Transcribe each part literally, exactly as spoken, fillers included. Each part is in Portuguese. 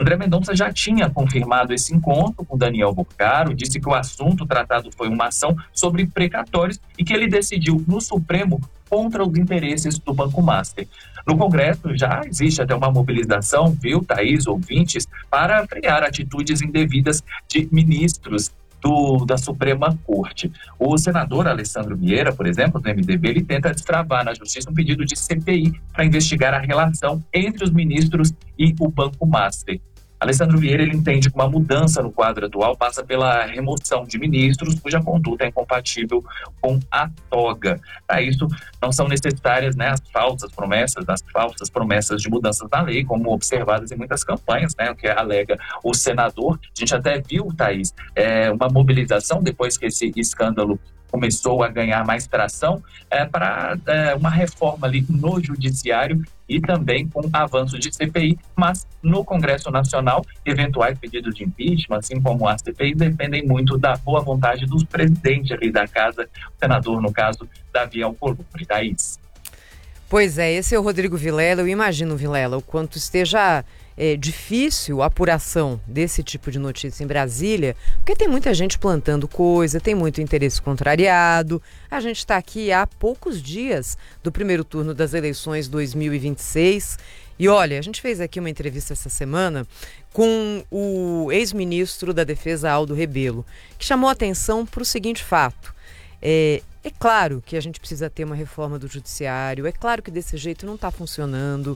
André Mendonça já tinha confirmado esse encontro com Daniel Boccaro, disse que o assunto tratado foi uma ação sobre precatórios e que ele decidiu no Supremo contra os interesses do Banco Master. No Congresso já existe até uma mobilização, viu, Thaís, ouvintes, para frear atitudes indevidas de ministros do, da Suprema Corte. O senador Alessandro Vieira, por exemplo, do M D B, ele tenta destravar na Justiça um pedido de C P I para investigar a relação entre os ministros e o Banco Master. Alessandro Vieira, ele entende que uma mudança no quadro atual passa pela remoção de ministros cuja conduta é incompatível com a toga. Para isso, não são necessárias, né, as falsas promessas, as falsas promessas de mudanças na lei, como observadas em muitas campanhas, né, o que alega o senador. A gente até viu, Thaís, é, uma mobilização depois que esse escândalo começou a ganhar mais tração é, para é, uma reforma ali no judiciário e também com avanço de C P I, mas no Congresso Nacional, eventuais pedidos de impeachment, assim como a C P I, dependem muito da boa vontade dos presidentes ali da casa, o senador, no caso, Davi Alcolumbre. Thaís. Pois é, esse é o Rodrigo Vilela. Eu imagino, Vilela, o quanto esteja é, difícil a apuração desse tipo de notícia em Brasília, porque tem muita gente plantando coisa, tem muito interesse contrariado. A gente está aqui há poucos dias do primeiro turno das eleições dois mil e vinte e seis. E olha, a gente fez aqui uma entrevista essa semana com o ex-ministro da Defesa, Aldo Rebelo, que chamou a atenção para o seguinte fato. É, é claro que a gente precisa ter uma reforma do judiciário, é claro que desse jeito não está funcionando.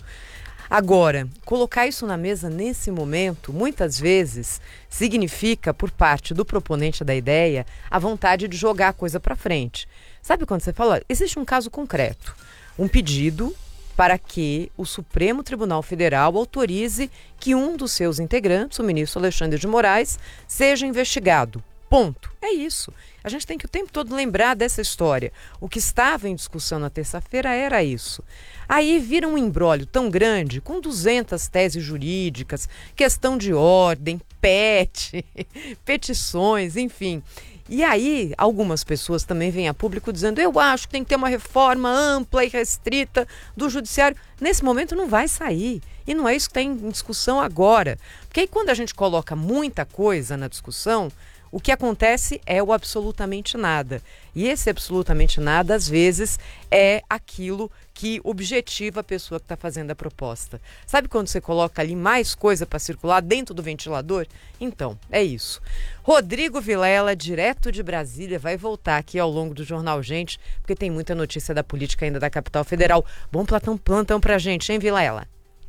Agora, colocar isso na mesa nesse momento, muitas vezes, significa, por parte do proponente da ideia, a vontade de jogar a coisa para frente. Sabe quando você fala, existe um caso concreto, um pedido para que o Supremo Tribunal Federal autorize que um dos seus integrantes, o ministro Alexandre de Moraes, seja investigado. Ponto. É isso. A gente tem que o tempo todo lembrar dessa história. O que estava em discussão na terça-feira era isso. Aí vira um imbróglio tão grande, com duzentas teses jurídicas, questão de ordem, P E T, petições, enfim. E aí, algumas pessoas também vêm a público dizendo, eu acho que tem que ter uma reforma ampla e restrita do judiciário. Nesse momento não vai sair. E não é isso que está em discussão agora. Porque aí quando a gente coloca muita coisa na discussão, o que acontece é o absolutamente nada. E esse absolutamente nada, às vezes, é aquilo que objetiva a pessoa que está fazendo a proposta. Sabe quando você coloca ali mais coisa para circular dentro do ventilador? Então, é isso. Rodrigo Vilela, direto de Brasília, vai voltar aqui ao longo do Jornal Gente, porque tem muita notícia da política ainda da capital federal. Bom plantão, plantão pra gente, hein, Vilela?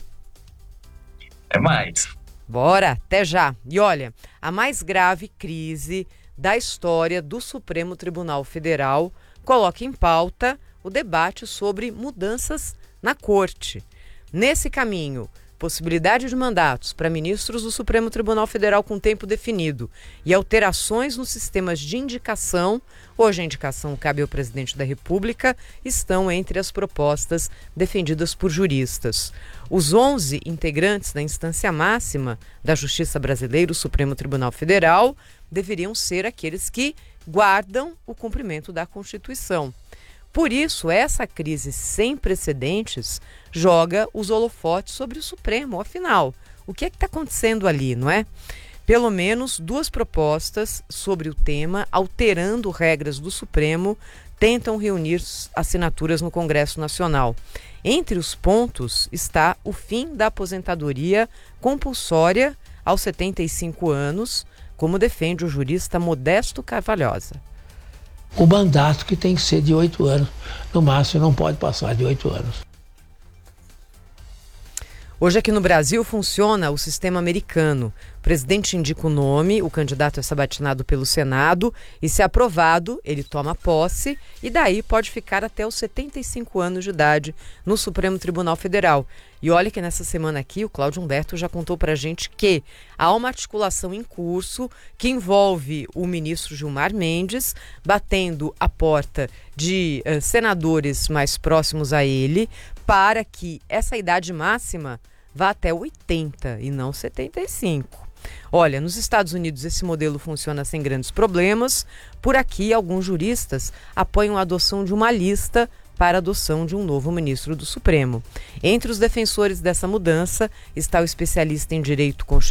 É mais. Bora, até já. E olha, a mais grave crise da história do Supremo Tribunal Federal coloca em pauta o debate sobre mudanças na Corte. Nesse caminho, possibilidade de mandatos para ministros do Supremo Tribunal Federal com tempo definido e alterações nos sistemas de indicação, hoje a indicação cabe ao presidente da República, estão entre as propostas defendidas por juristas. Os onze integrantes da instância máxima da Justiça Brasileira, o Supremo Tribunal Federal, deveriam ser aqueles que guardam o cumprimento da Constituição. Por isso, essa crise sem precedentes joga os holofotes sobre o Supremo. Afinal, o que é que está acontecendo ali, não é? Pelo menos duas propostas sobre o tema, alterando regras do Supremo, tentam reunir assinaturas no Congresso Nacional. Entre os pontos está o fim da aposentadoria compulsória aos setenta e cinco anos, como defende o jurista Modesto Carvalhosa. O mandato que tem que ser de oito anos, no máximo não pode passar de oito anos. Hoje aqui no Brasil funciona o sistema americano. O presidente indica o nome, o candidato é sabatinado pelo Senado e, se aprovado, ele toma posse e daí pode ficar até os setenta e cinco anos de idade no Supremo Tribunal Federal. E olha que nessa semana aqui o Cláudio Humberto já contou pra gente que há uma articulação em curso que envolve o ministro Gilmar Mendes batendo a porta de uh, senadores mais próximos a ele para que essa idade máxima vá até oitenta e não setenta e cinco. Olha, nos Estados Unidos esse modelo funciona sem grandes problemas. Por aqui, alguns juristas apoiam a adoção de uma lista para a adoção de um novo ministro do Supremo. Entre os defensores dessa mudança está o especialista em direito constitucional